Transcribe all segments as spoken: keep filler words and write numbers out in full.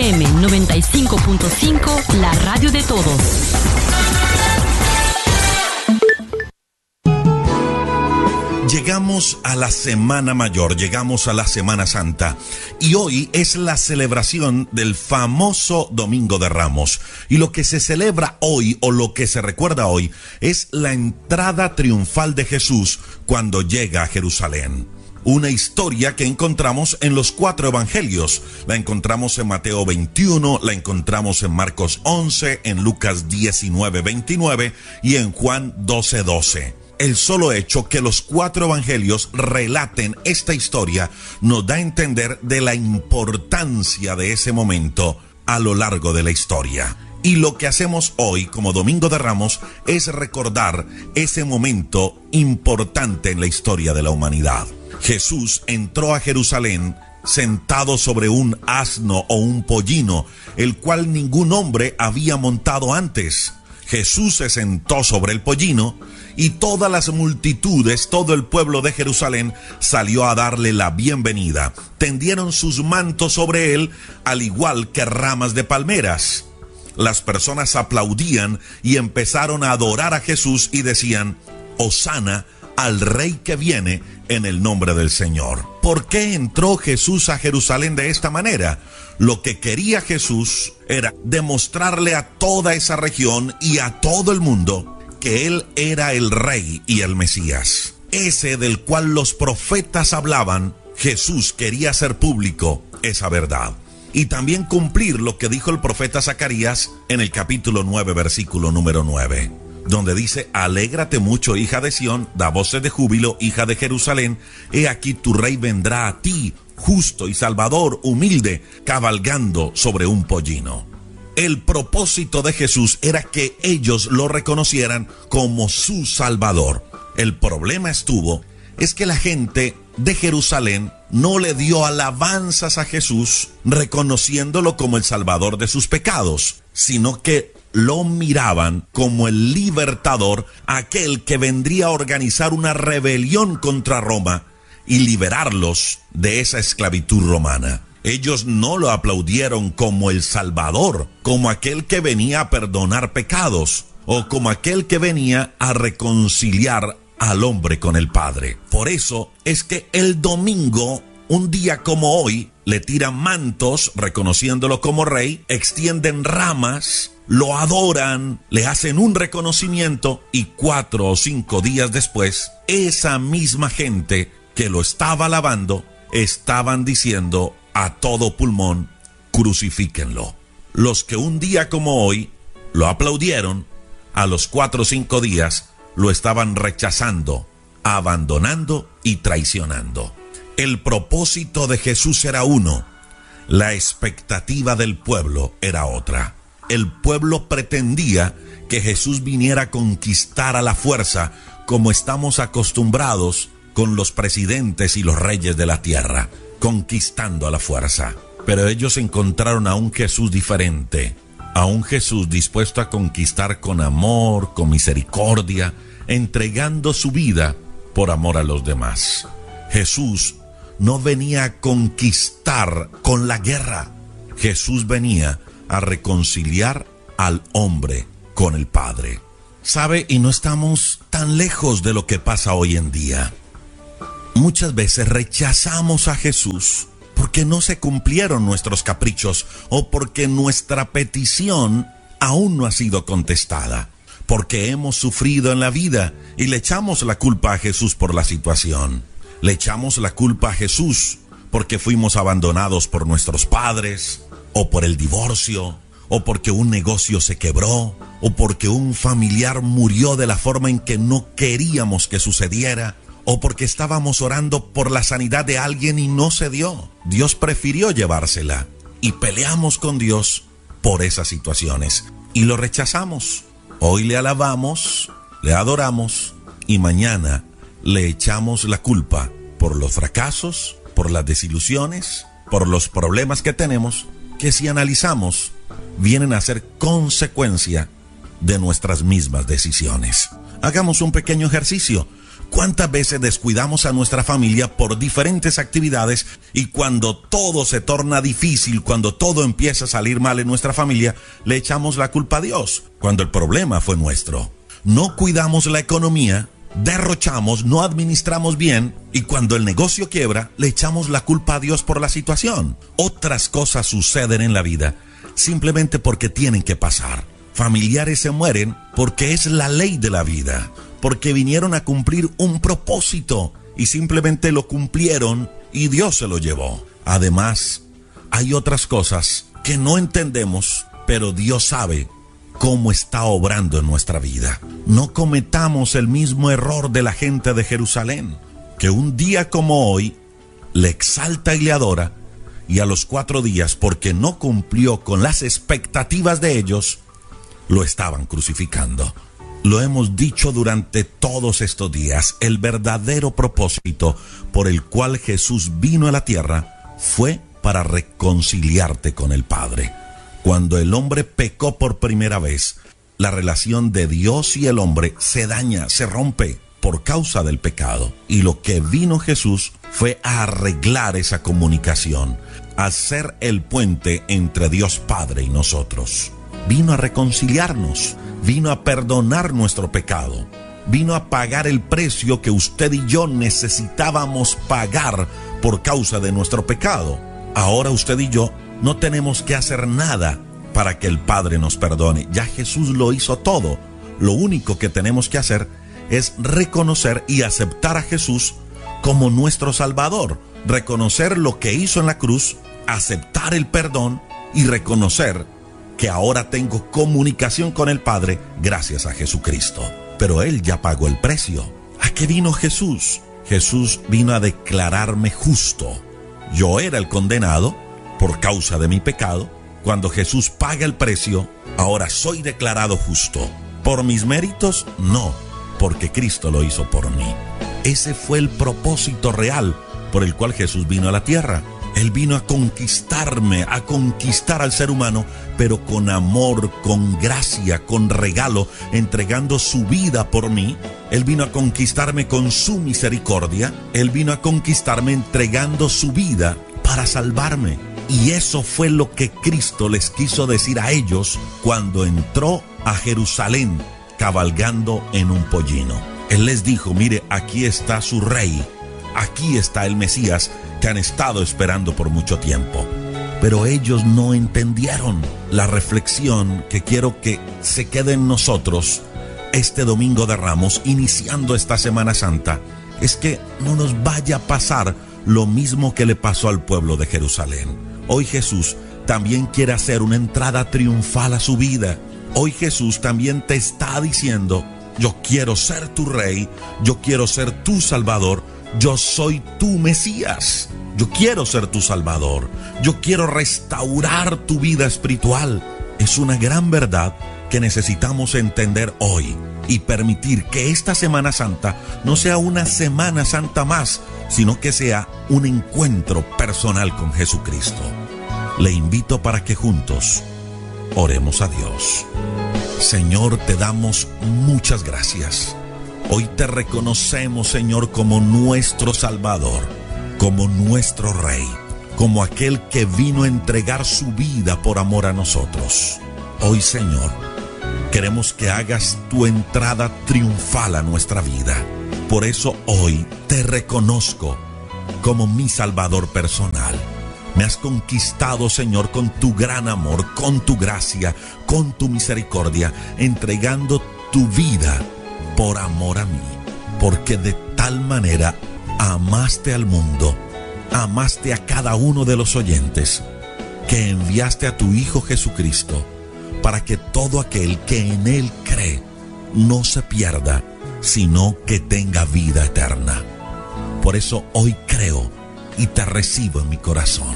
F M noventa y cinco punto cinco, la radio de todos. Llegamos a la Semana Mayor, llegamos a la Semana Santa y hoy es la celebración del famoso Domingo de Ramos. Y lo que se celebra hoy o lo que se recuerda hoy es la entrada triunfal de Jesús cuando llega a Jerusalén. Una historia que encontramos en los cuatro evangelios. La encontramos en Mateo veintiuno, la encontramos en Marcos once, en Lucas diecinueve veintinueve y en Juan doce doce. El solo hecho que los cuatro evangelios relaten esta historia nos da a entender de la importancia de ese momento a lo largo de la historia. Y lo que hacemos hoy como Domingo de Ramos es recordar ese momento importante en la historia de la humanidad. Jesús entró a Jerusalén sentado sobre un asno o un pollino, el cual ningún hombre había montado antes. Jesús se sentó sobre el pollino y todas las multitudes, todo el pueblo de Jerusalén salió a darle la bienvenida. Tendieron sus mantos sobre él, al igual que ramas de palmeras. Las personas aplaudían y empezaron a adorar a Jesús y decían: Hosana al Rey que viene en el nombre del Señor. ¿Por qué entró Jesús a Jerusalén de esta manera? Lo que quería Jesús era demostrarle a toda esa región y a todo el mundo que Él era el Rey y el Mesías. Ese del cual los profetas hablaban, Jesús quería hacer público esa verdad. Y también cumplir lo que dijo el profeta Zacarías en el capítulo nueve, versículo número nueve. Donde dice: alégrate mucho, hija de Sión, da voces de júbilo, hija de Jerusalén, he aquí tu rey vendrá a ti, justo y salvador, humilde, cabalgando sobre un pollino. El propósito de Jesús era que ellos lo reconocieran como su Salvador. El problema estuvo, es que la gente de Jerusalén no le dio alabanzas a Jesús, reconociéndolo como el Salvador de sus pecados, sino que lo miraban como el libertador, aquel que vendría a organizar una rebelión contra Roma y liberarlos de esa esclavitud romana. Ellos no lo aplaudieron como el Salvador, como aquel que venía a perdonar pecados, o como aquel que venía a reconciliar al hombre con el Padre. Por eso es que el domingo, un día como hoy, le tiran mantos, reconociéndolo como rey, extienden ramas, lo adoran, le hacen un reconocimiento, y cuatro o cinco días después, esa misma gente que lo estaba alabando, estaban diciendo a todo pulmón: crucifíquenlo. Los que un día como hoy lo aplaudieron, a los cuatro o cinco días lo estaban rechazando, abandonando y traicionando. El propósito de Jesús era uno, la expectativa del pueblo era otra. El pueblo pretendía que Jesús viniera a conquistar a la fuerza, como estamos acostumbrados con los presidentes y los reyes de la tierra, conquistando a la fuerza. Pero ellos encontraron a un Jesús diferente, a un Jesús dispuesto a conquistar con amor, con misericordia, entregando su vida por amor a los demás. Jesús no venía a conquistar con la guerra. Jesús venía a reconciliar al hombre con el Padre. ¿Sabe? Y no estamos tan lejos de lo que pasa hoy en día. Muchas veces rechazamos a Jesús porque no se cumplieron nuestros caprichos o porque nuestra petición aún no ha sido contestada, porque hemos sufrido en la vida y le echamos la culpa a Jesús por la situación. Le echamos la culpa a Jesús porque fuimos abandonados por nuestros padres, o por el divorcio, o porque un negocio se quebró, o porque un familiar murió de la forma en que no queríamos que sucediera, o porque estábamos orando por la sanidad de alguien y no se dio. Dios prefirió llevársela, y peleamos con Dios por esas situaciones y lo rechazamos. Hoy le alabamos, le adoramos, y mañana le echamos la culpa por los fracasos, por las desilusiones, por los problemas que tenemos, que si analizamos, vienen a ser consecuencia de nuestras mismas decisiones. Hagamos un pequeño ejercicio. ¿Cuántas veces descuidamos a nuestra familia por diferentes actividades y cuando todo se torna difícil, cuando todo empieza a salir mal en nuestra familia, le echamos la culpa a Dios, cuando el problema fue nuestro? No cuidamos la economía, derrochamos, no administramos bien y cuando el negocio quiebra, le echamos la culpa a Dios por la situación. Otras cosas suceden en la vida simplemente porque tienen que pasar. Familiares se mueren porque es la ley de la vida, porque vinieron a cumplir un propósito y simplemente lo cumplieron y Dios se lo llevó. Además, hay otras cosas que no entendemos, pero Dios sabe cómo está obrando en nuestra vida. No cometamos el mismo error de la gente de Jerusalén, que un día como hoy le exalta y le adora, y a los cuatro días, porque no cumplió con las expectativas de ellos, lo estaban crucificando. Lo hemos dicho durante todos estos días, el verdadero propósito por el cual Jesús vino a la tierra fue para reconciliarte con el Padre. Cuando el hombre pecó por primera vez, la relación de Dios y el hombre se daña, se rompe por causa del pecado. Y lo que vino Jesús fue a arreglar esa comunicación, a ser el puente entre Dios Padre y nosotros. Vino a reconciliarnos, vino a perdonar nuestro pecado, vino a pagar el precio que usted y yo necesitábamos pagar por causa de nuestro pecado. Ahora usted y yo no tenemos que hacer nada para que el Padre nos perdone. Ya Jesús lo hizo todo. Lo único que tenemos que hacer es reconocer y aceptar a Jesús como nuestro Salvador. Reconocer lo que hizo en la cruz, aceptar el perdón y reconocer que ahora tengo comunicación con el Padre gracias a Jesucristo. Pero Él ya pagó el precio. ¿A qué vino Jesús? Jesús vino a declararme justo. Yo era el condenado por causa de mi pecado. Cuando Jesús paga el precio, ahora soy declarado justo. ¿Por mis méritos? No, porque Cristo lo hizo por mí. Ese fue el propósito real por el cual Jesús vino a la tierra. Él vino a conquistarme, a conquistar al ser humano, pero con amor, con gracia, con regalo, entregando su vida por mí. Él vino a conquistarme con su misericordia. Él vino a conquistarme entregando su vida para salvarme. Y eso fue lo que Cristo les quiso decir a ellos cuando entró a Jerusalén cabalgando en un pollino. Él les dijo, mire, aquí está su rey, aquí está el Mesías que han estado esperando por mucho tiempo. Pero ellos no entendieron. La reflexión que quiero que se quede en nosotros este domingo de Ramos, iniciando esta Semana Santa, es que no nos vaya a pasar lo mismo que le pasó al pueblo de Jerusalén. Hoy Jesús también quiere hacer una entrada triunfal a su vida. Hoy Jesús también te está diciendo, yo quiero ser tu rey, yo quiero ser tu salvador, yo soy tu Mesías, yo quiero ser tu salvador, yo quiero restaurar tu vida espiritual. Es una gran verdad que necesitamos entender hoy y permitir que esta Semana Santa no sea una Semana Santa más, sino que sea un encuentro personal con Jesucristo. Le invito para que juntos oremos a Dios. Señor, te damos muchas gracias. Hoy te reconocemos, Señor, como nuestro Salvador, como nuestro Rey, como aquel que vino a entregar su vida por amor a nosotros. Hoy, Señor, queremos que hagas tu entrada triunfal a nuestra vida. Por eso hoy te reconozco como mi Salvador personal. Me has conquistado, Señor, con tu gran amor, con tu gracia, con tu misericordia, entregando tu vida por amor a mí. Porque de tal manera amaste al mundo, amaste a cada uno de los oyentes, que enviaste a tu Hijo Jesucristo, para que todo aquel que en Él cree no se pierda, sino que tenga vida eterna. Por eso hoy creo y te recibo en mi corazón.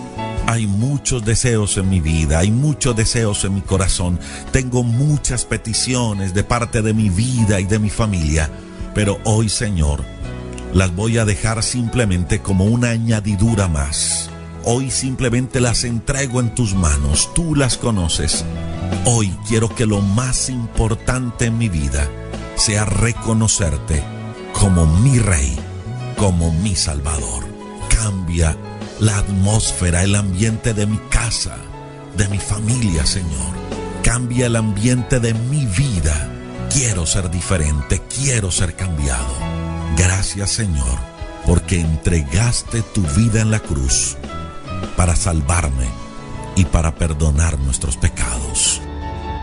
Hay muchos deseos en mi vida, hay muchos deseos en mi corazón. Tengo muchas peticiones de parte de mi vida y de mi familia, pero hoy, Señor, las voy a dejar simplemente como una añadidura más. Hoy simplemente las entrego en tus manos, tú las conoces. Hoy quiero que lo más importante en mi vida sea reconocerte como mi Rey, como mi Salvador. Cambia la atmósfera, el ambiente de mi casa, de mi familia, Señor. Cambia el ambiente de mi vida. Quiero ser diferente, quiero ser cambiado. Gracias, Señor, porque entregaste tu vida en la cruz para salvarme y para perdonar nuestros pecados.